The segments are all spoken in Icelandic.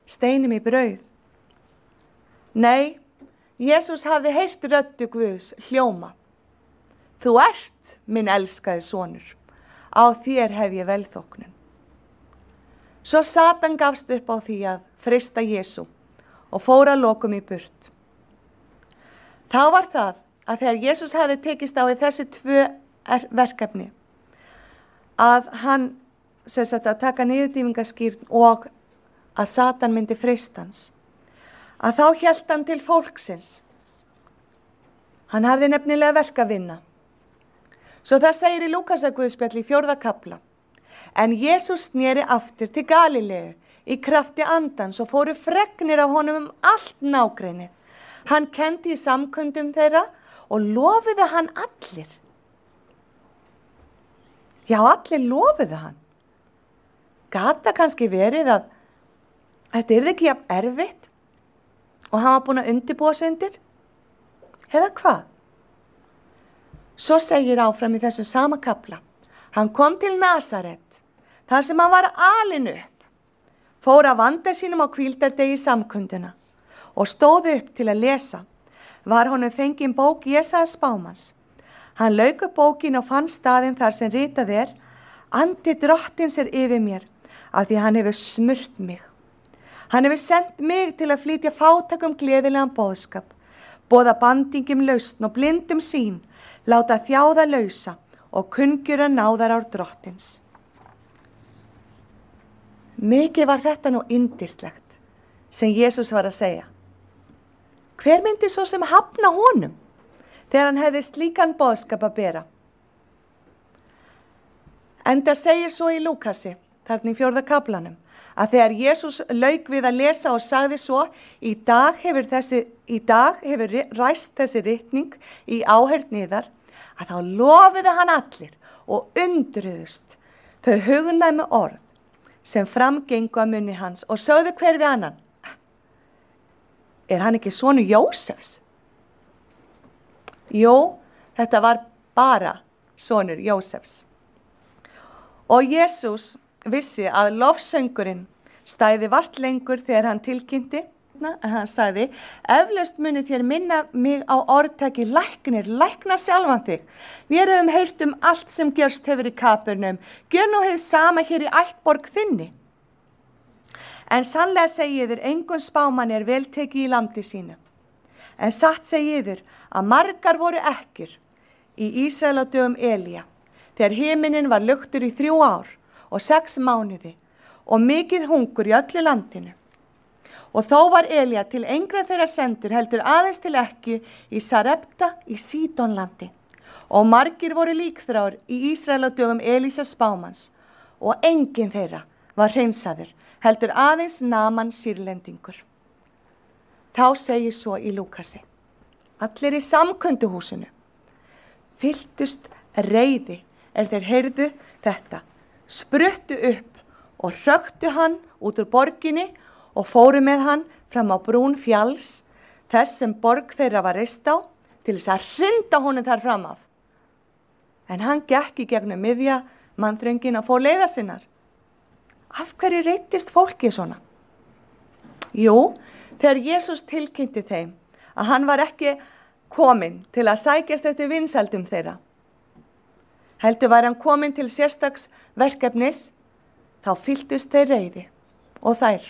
steinum í brauð. Nei, Jesús hafði heyrt röddu Guðs hljóma. Þú ert minn elskaði sonur, á þér hef ég velþóknun. Svo Satan gafst upp á því að freista Jesú og fór að lokum í burt. Þá var það að þegar Jesús hafði tekist á við þessi 2 verkefni, að hann að taka niðurdýfingaskírn og að Satan myndi freista hans, að þá hélt hann til fólksins. Hann hafði nefnilega verk að vinna. Svo það segir í Lúkasarguðspjalli í 4. kafla. En Jesús sneri aftur til Galileu í krafti andans og fóru fregnir af honum allt nágreinið. Hann kenndi í samkundum þeirra og lofiði hann allir. Já, allir lofiði hann. Gat það kannski verið að þetta yrði ekki jafn erfitt og hann var búin að undirbúa sig undir? Eða hvað? Svo segir áfram í þessum sama kafla. Hann kom til Nasaret, þar sem hann var alinn upp, fór að vanda sínum á hvíldardegi samkunduna og stóð upp til að lesa. Var honum fengin bók Jesaja spámanns. Hann lauk upp bókin og fann staðinn þar sem ritað er: Andi drottins er yfir mér, af því hann hefur smurt mig. Hann hefur sendt mig til að flytja fátækum gleðilegan boðskap, boða bandingum lausn og blindum sýn, láta þjáða lausa og kunngjöra náðarár drottins. Mikið var þetta nú yndislegt sem Jesús var að segja. Hver myndi svo sem hafna honum þegar hann hefði slíkan boðskap að bera? Enda segir svo í Lúkasi, þarna í 4. kaflanum, að þegar Jesús lauk við að lesa og sagði svo: í dag hefur ræst þessi ritning í áheyrn yðar, að þá lofiði hann allir og undruðust þau hugnæmu orð sem framgengu að munni hans og sögðu hver við annan: er hann ekki sonur Jósefs? Jú, þetta var bara sonur Jósefs. Og Jesús vissi að lofsöngurinn stæði vart lengur þegar hann tilkynnti, en hann sagði: eflaust muni þér minna mig á orðtaki læknir, lækna sjálfan þig. Við höfum heyrt allt sem gjörst hefur í Kapernum, gjör nú hið sama hér í ættborg þinni. En sannlega segi yður, engum spámanni er vel tekið í landi sínu. En satt segi yður að margar voru ekkjur í Ísrael á dögum Elía, þegar himinin var luktur í 3 ár og 6 mánuði og mikið hungur í öllu landinu. Og þó var Elía til engra þeirra sendur, heldur aðeins til ekkju í Sarepta í Sídonlandi. Og margir voru líkþráir í Ísrael á dögum Elísa spámanns, og enginn þeirra var hreinsaður, heldur aðeins Naman sýrlendingur. Þá segir svo í Lúkasi: allir í samkunduhúsinu fylltust reiði þeir heyrðu þetta, spruttu upp og hröktu hann út úr borginni og fóru með hann fram á brún fjalls, þess sem borg þeirra var reist á, til þess að hrinda honum þar fram af. En hann gekk í gegnum miðja mannþröngin og fór leiða sinnar. Af hverju reiddist fólkið svona? Jú, þegar Jesús tilkynnti þeim að hann var ekki kominn til að sækjast eftir vinsældum þeirra, heldur var hann kominn til sérstaks verkefnis, þá fylltust þeir reiði og þær.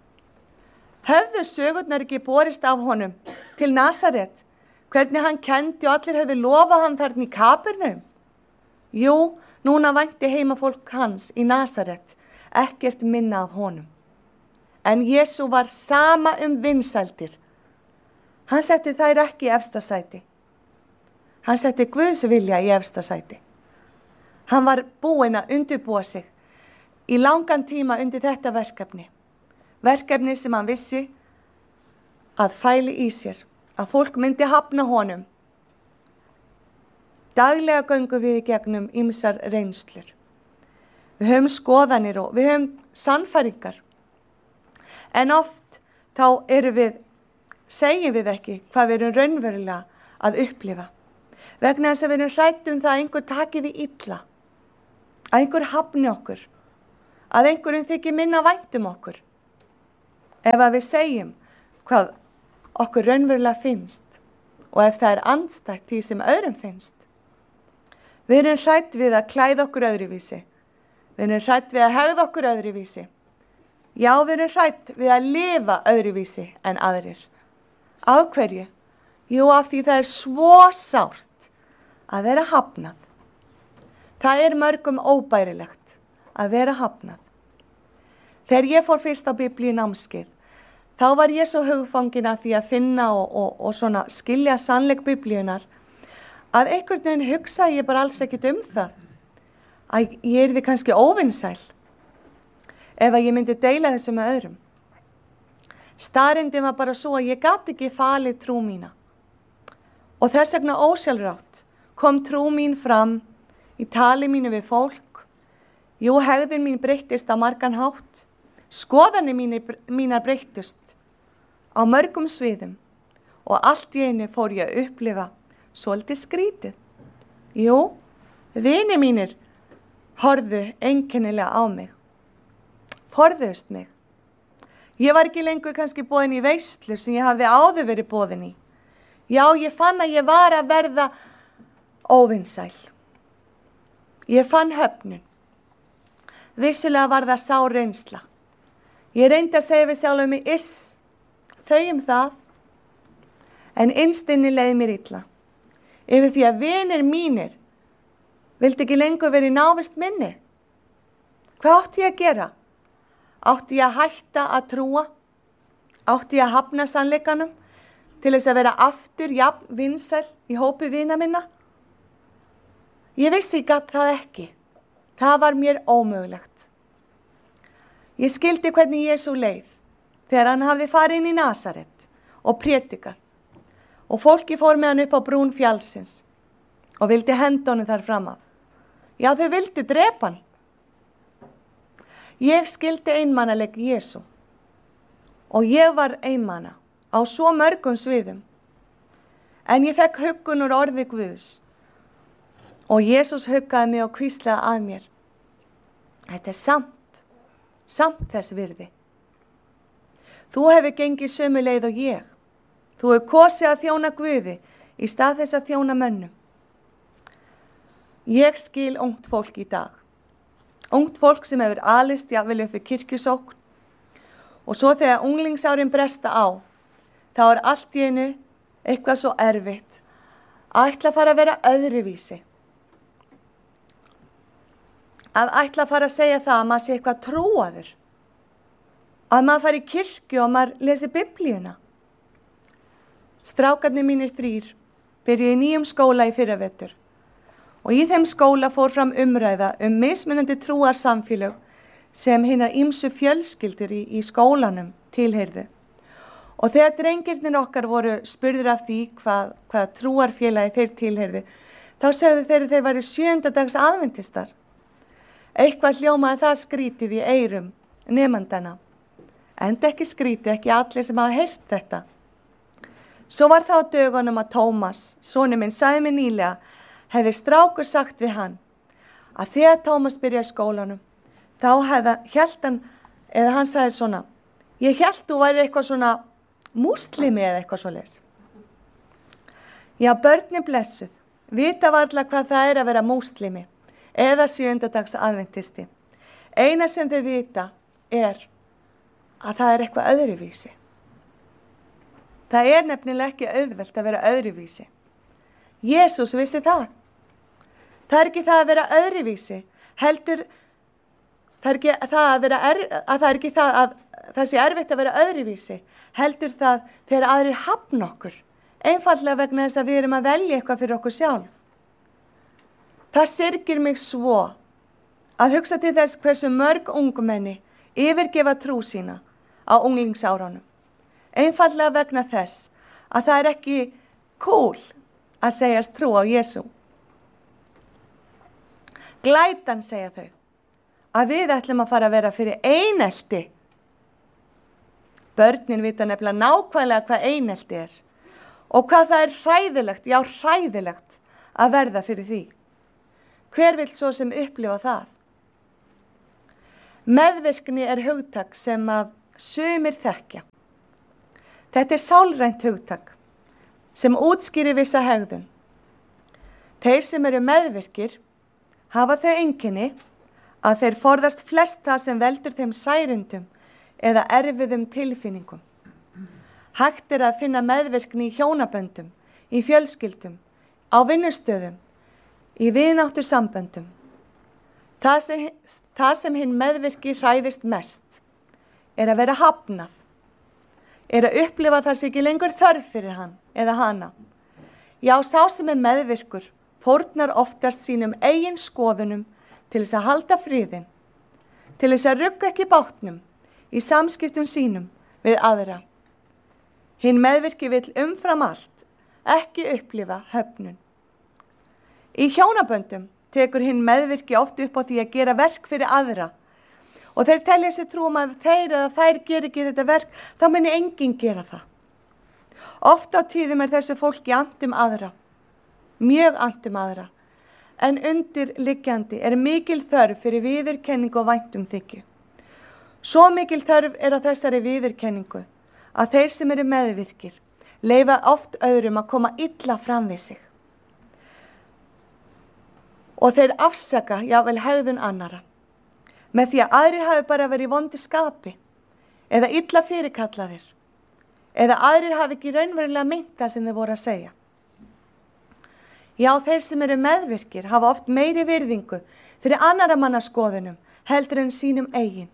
Höfðu sögurnar ekki borist af honum til Nasaret, hvernig hann kenndi og allir höfðu lofað hann þarna í Kapernum? Jú, núna vænti heimafólk hans í Nasaret ekkert minna af honum. En Jesú var sama vinsældir. Hann setti þær ekki í efsta sæti. Hann setti Guðs vilja í efsta sæti. Hann var búinn að undirbúa sig í langan tíma undir þetta verkefni. Verkefni sem hann vissi að fæli í sér, að fólk myndi hafna honum. Daglega göngum við í gegnum ýmsar reynslur. Við höfum skoðanir og við höfum sannfæringar. En oft þá segjum við ekki hvað við erum raunverulega að upplifa. Vegna þess að við erum hrædd það að einhver taki því illa, að einhver hafni okkur, að einhverjum þykir minna vænt okkur. ef að við segjum hvað okkur raunverulega finnst og ef það andstætt því sem öðrum finnst. Við erum hrædd við að klæða okkur öðruvísi. Við erum hrædd við að hegða okkur öðruvísi. Já, við erum hrædd við að lifa öðruvísi en aðrir. Af hverju? Jú, af því það svo sárt að vera hafnað. Það mörgum óbærilegt að vera hafnað. Þegar ég fór fyrst á Biblíunámskeið, þá var ég svo hugfangin að því að finna og svona skilja sannleik Biblíunar, að einhvern veginn hugsaði ég bara alls ekkert það. Að ég yrði kannski óvinsæl ef að ég myndi deila þessu með öðrum. Staðreyndin var bara svo að ég gat ekki falið trú mína. Og þess vegna ósjálfrátt kom trú mín fram í tali mínu við fólk. Jú, hegðun mín breyttist á margan hátt. Skoðanir mínar breyttust á mörgum sviðum og allt í einu fór ég að upplifa svolítið skrítið. Jú, vinir mínir horfðu einkennilega á mig. Forðuðust mig. Ég var ekki lengur kannski boðin í veislu sem ég hafði áður verið boðin í. Já, ég fann að ég var að verða óvinsæl. Ég fann höfnun. Vissulega var það sár reynsla. Ég reyndi að segja við sjálfum mig, þau það. En innst inni leið mér illa. Yfir því að vinir mínir vildi ekki lengur verið návist minni. Hvað átti ég að gera? Átti ég að hætta að trúa? Átti ég að hafna sannleikanum til þess að vera aftur jafn vinsæl í hópi vina minna? Ég vissi ég gat það ekki. Það var mér ómögulegt. Ég skildi hvernig Jesú leið þegar hann hafði farið inn í Nasaret og prédikað og fólki fór með hann upp á brún fjallsins og vildi henda honum þar fram af. Já, þau vildu drepa hann. Ég skildi einmanaleg Jesú og ég var einmana á svo mörgum sviðum. En ég fekk huggun úr orði Guðs og Jesús huggaði mig og hvíslaði að mér. Þetta samt þess virði. Þú hefur gengið sömu leið og ég. Þú hefur kosið að þjóna Guði í stað þess að þjóna mönnum. Ég skil ungt fólk í dag. Ungt fólk sem hefur alist jafnvel upp við kirkjusókn og svo þegar unglingsárin bresta á, þá allt í einu eitthvað svo erfitt að ætla að fara að vera öðruvísi. Að ætla að fara að segja það að maður sé eitthvað trúaður. Að maður fari í kirkju og maður lesi Biblíuna. Strákarnir mínir 3 byrjuðu í nýjum skóla í fyrravetur og í þeim skóla fór fram umræða mismunandi trúarsamfélög sem hinar ýmsu fjölskyldur í skólanum tilheyrðu. Og þegar drengirnir okkar voru spurðir af því hvað trúarfélagi þeir tilheyrðu, þá sögðu þeir væru 7. dags aðventistar. Eitthvað hljómaði það skrítið í eyrum nemandana. Enda ekki skrítið, ekki allir sem hafa heyrt þetta. Svo var það á dögunum að Tómas, sonur minn, sagði mér nýlega, hefði strákur sagt við hann, að þegar Tómas byrjaði skólanum, þá hélt hann, eða hann sagði svona, ég hélt þú væri eitthvað svona múslimi eða eitthvað svoleiðis. Já, börnin blessuð, vita varla hvað það að vera múslimi. Eða 7. dags aðventisti. Eina sem þau vita að það eitthvað öðruvísi. Það nefnilega ekki auðvelt að vera öðruvísi. Jesús vissi það. Það ekki það að vera öðruvísi, heldur það ekki það að það sé erfitt að vera öðruvísi, heldur það þegar aðrir hafna okkur, einfaldlega vegna þess að við erum að velja eitthvað fyrir okkur sjálf. Það syrgir mig svo að hugsa til þess hversu mörg ungmenni yfirgefa trú sína á unglingsárunum. Einfaldlega vegna þess að það ekki cool að segjast trú á Jesú. Glætan segja þau að við ætlum að fara að vera fyrir einelti. Börnin vita nefnilega nákvæmlega hvað einelti og hvað það hræðilegt, já hræðilegt að verða fyrir því. Hver vill svo sem upplifa það? Meðvirkni hugtak sem að sumir þekkja. Þetta sálrænt hugtak sem útskýrir vissa hegðun. Þeir sem eru meðvirkir hafa þau einkenni að þeir forðast flest það sem veldur þeim særindum eða erfiðum tilfinningum. Hægt að finna meðvirkni í hjónaböndum, í fjölskyldum, á vinnustöðum, í vináttusamböndum. Það sem hinn meðvirki hræðist mest að vera hafnað, að upplifa það sé ekki lengur þörf fyrir hann eða hana. Já, sá sem meðvirkur fórnar oftast sínum eigin skoðunum til þess að halda friðinn, til þess að rugga ekki bátnum í samskiptum sínum við aðra. Hinn meðvirki vill umfram allt ekki upplifa höfnun. Í hjónaböndum tekur hinn meðvirki oft upp á því að gera verk fyrir aðra og þeir telja sér trú að ef þeir eða þær ger ekki þetta verk, þá muni enginn gera það. Oft á tíðum þessu fólki annt aðra, mjög annt aðra, en undirliggjandi mikil þörf fyrir viðurkenningu og væntumþykju. Svo mikil þörf á þessari viðurkenningu að þeir sem eru meðvirkir leyfa oft öðrum að koma illa fram við sig. Og þeir afsaka jafnvel hegðun annara, með því að aðrir hafi bara verið í vondi skapi, eða illa fyrirkallaðir, eða aðrir hafi ekki raunverulega meint það sem þeir voru að segja. Já, þeir sem eru meðvirkir hafa oft meiri virðingu fyrir annarra manna skoðunum heldur en sínum eigin.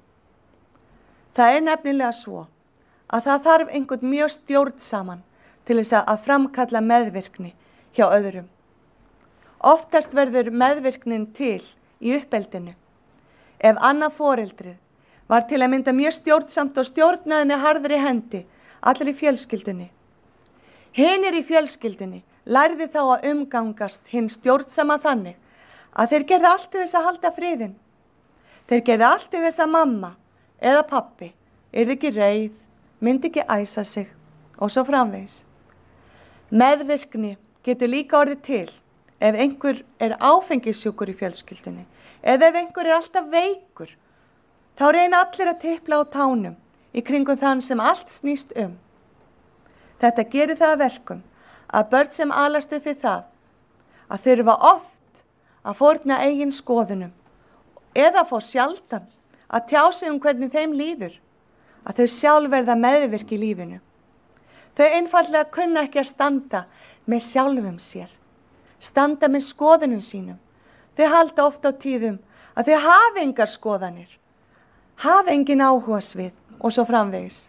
Það nefnilega svo að það þarf einhvern mjög stjórnsaman til þess að framkalla meðvirkni hjá öðrum. Oftast verður meðvirknin til í uppeldinu. Ef annað foreldrið var til að mynda mjög stjórnsamt og stjórnaði með harðri hendi allir í fjölskyldunni. Hinir í fjölskyldunni lærði þá að umgangast hinn stjórnsama þannig að þeir gerðu allt til þess að halda friðinn. Þeir gerðu allt til þess að mamma eða pappi yrði ekki reið, myndi ekki æsa sig og svo framvegis. Meðvirkni getur líka orðið til ef einhver áfengissjúkur í fjölskyldunni eða ef einhver alltaf veikur. Þá reyna allir að tipla á tánum í kringum þann sem allt snýst um. Þetta gerir það að verkum að börn sem alast upp við það að þurfa oft að fórna eigin skoðunum eða fá sjaldan að tjá sig hvernig þeim líður, að þau sjálf verða meðvirk í lífinu. Þau einfaldlega kunna ekki að standa með sjálfum sér, standa með skoðunum sínum. Þau halda oft á tíðum að þau hafi engar skoðanir, hafi engin áhugasvið og svo framvegis.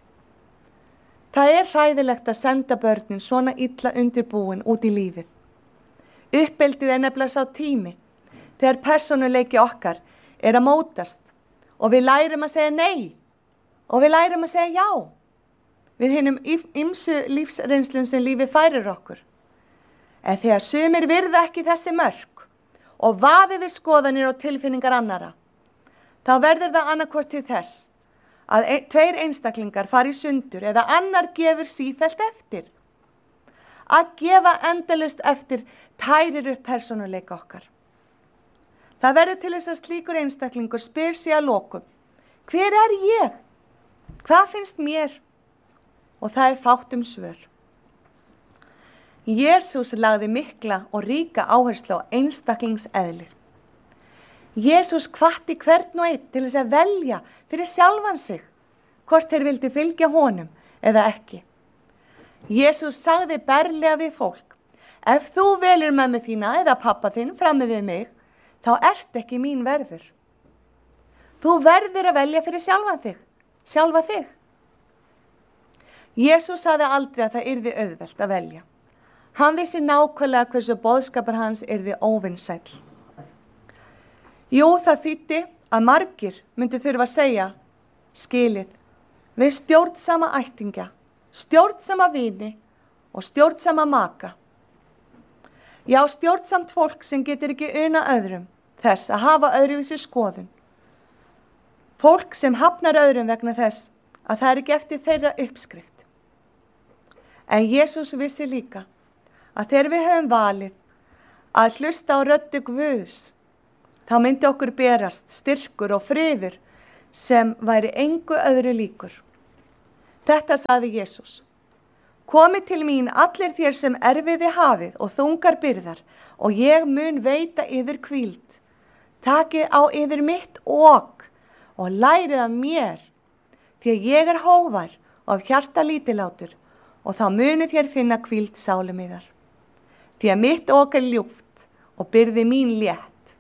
Það hræðilegt að senda börnin svona illa undirbúin út í lífið. Uppeldið nefnilega sá tími þegar persónuleiki okkar að mótast og við lærum að segja nei og við lærum að segja já við hinum ýmsu lífsreynslum sem lífið færir okkur. En þegar sumir virða ekki þessi mörk og vaði við skoðanir og tilfinningar annara, þá verður það annarkvort til þess að tveir einstaklingar fari í sundur eða annar gefur sífellt eftir. Að gefa endalaust eftir tærir upp persónuleika okkar. Það verður til þess að slíkur einstaklingur spyr sig að lokum: hver er ég? Hvað finnst mér? Og það fátt svör. Jesús lagði mikla og ríka áherslu á einstaklingseðlið. Jesús hvatti hvern og einn til þess að velja fyrir sjálfan sig, hvort þeir vildi fylgja honum eða ekki. Jesús sagði berlega við fólk: ef þú velur mömmu þína eða pappa þinn frammi við mig, þá ert ekki mín verður. Þú verður að velja fyrir sjálfa þig. Jesús sagði aldrei að það yrði auðvelt að velja. Hann vissi nákvæmlega hversu boðskapur hans yrði óvinsæll. Jú, það þýddi að margir myndu þurfa að segja skilið við stjórnsama ættingja, stjórnsama vini og stjórnsama maka. Já, stjórnsamt fólk sem getur ekki unað öðrum þess að hafa öðruvísi skoðun. Fólk sem hafnar öðrum vegna þess að það ekki eftir þeirra uppskrift. En Jesús vissi líka að þegar við höfum valið að hlusta á röddu Guðs, þá myndi okkur berast styrkur og friður sem væri engu öðru líkur. Þetta sagði Jesús. Komið til mín allir þér sem erfiði hafið og þungar byrðar og ég mun veita yður hvíld. Takið á yður mitt ok og lærið af mér, því að ég hógvær og af hjarta lítillátur og þá munið þér finna hvíld sálum yðar. Því að mitt ok ljúft og byrði mín létt.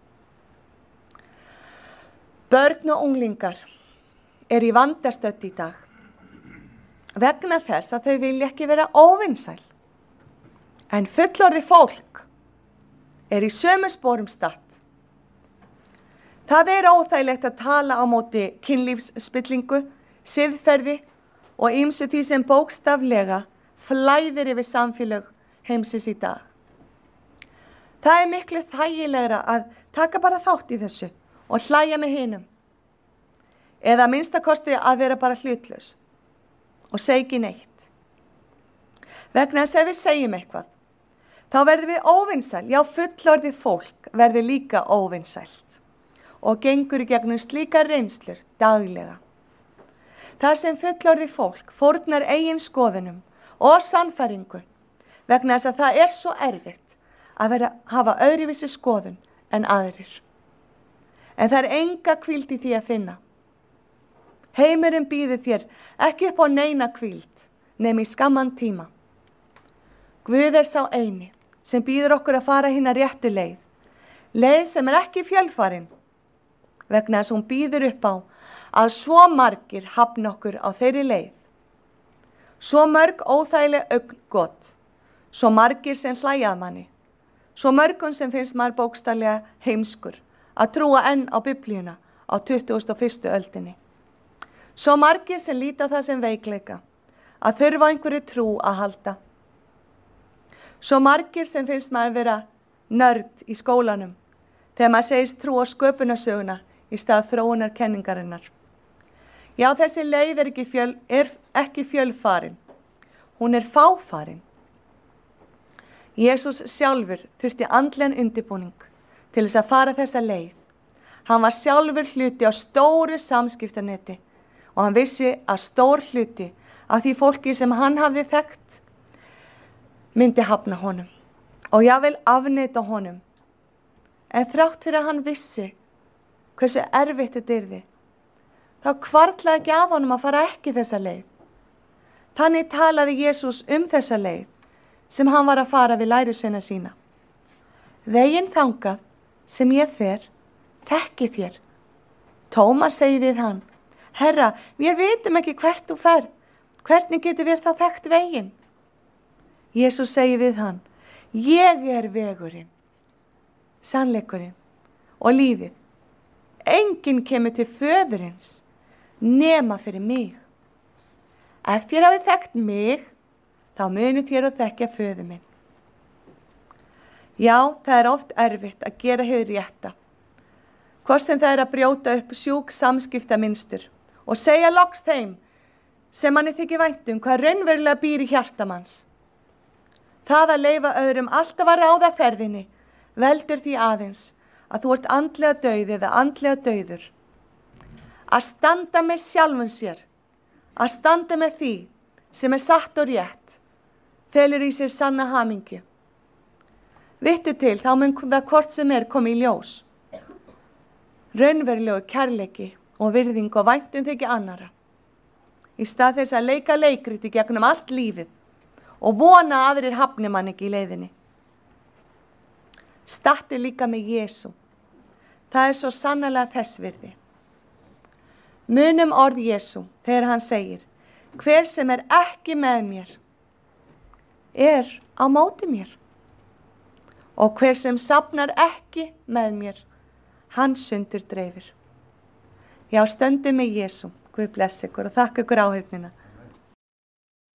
Börn og unglingar í vandastödd í dag vegna þess að þau vilja ekki vera óvinsæl. En fullorðið fólk í sömu sporum statt. Það óþægilegt að tala á móti kynlífsspillingu, siðferði og ýmsu því sem bókstaflega flæðir yfir samfélög heimsins í dag. Það miklu þægilegra að taka bara þátt í þessu og hlæja með hinum. Eða að minnsta kosti að vera bara hlutlaus og segja ekki neitt. Vegna þess að ef við segjum eitthvað, þá verðum við óvinsæl. Já, fullorðið fólk verður líka óvinsælt og gengur í gegnum slíkar reynslur daglega. Þar sem fullorðið fólk fórnar eigin skoðunum og sannfæringu vegna þess að það svo erfitt að hafa öðruvísi skoðun en aðrir. En það enga hvíld í því að finna. Heimurinn býður þér ekki upp á neina hvíld, nema í skamman tíma. Guð sá eini sem býður okkur að fara hina réttu leið. Leið sem ekki fjölfarin, vegna þess að hún býður upp á að svo margir hafna okkur á þeirri leið. Svo mörg óþægileg augngot, svo margir sem hlæjað manni, svo mörgum sem finnst maður bókstaflega heimskur að trúa enn á Biblíuna á 21. öldinni. Svo margir sem líta á það sem veikleika, að þurfa einhverju trú að halda. Svo margir sem finnst maður vera nörd í skólanum, þegar maður segist trú á sköpunarsöguna í stað þróunarkenningarinnar. Já, þessi leið ekki fjölfarin, hún fáfarin. Jesús sjálfur þurfti andlegan undirbúning til þess að fara þessa leið. Hann var sjálfur hluti á stóru samskiptanetti og hann vissi að stór hluti af því fólki sem hann hafði þekkt myndi hafna honum og jafnvel afneita honum. En þrátt fyrir að hann vissi hversu erfitt þetta yrði, þá hvarflaði ekki að honum að fara ekki þessa leið. Þannig talaði Jesús þessa leið sem hann var að fara við lærisveina sína. Veginn þangað sem ég fer, þekki þér. Tómas segi við hann, Herra, við vitum ekki hvert þú ferð. Hvernig getur við þá þekkt veginn? Jesús segi við hann, ég vegurinn, sannleikurinn og lífið. Enginn kemur til föðurins nema fyrir mig. Ef þér hafið þekkt mig, þá munið þér að þekkja föður minn. Já, það oft erfitt að gera hið rétta. Hvort sem það að brjóta upp sjúk samskiptamynstur og segja loks þeim sem manni þykir vænt hvað raunverulega býr í hjartamanns. Það að leyfa öðrum alltaf að ráða ferðinni veldur því aðeins að þú ert andlega dauð eða andlega dauður. Að standa með sjálfum sér, að standa með því sem satt og rétt, felur í sér sanna hamingju. Vittu til, þá mun það hvort sem komið í ljós. Raunverulegu kærleiki og virðing og væntum þykir annara. Í stað þess að leika leikrit í gegnum allt lífið og vona að aðrir hafni mann ekki í leiðinni. Stattu líka með Jesú. Það svo sannarlega þess virði. Munum orð Jesú þegar hann segir, hver sem ekki með mér á móti mér. Og hver sem safnar ekki með mér, hann sundur dreifir. Já, stöndum með Jesú. Guð bless ykkur og þakka ykkur áheyrnina.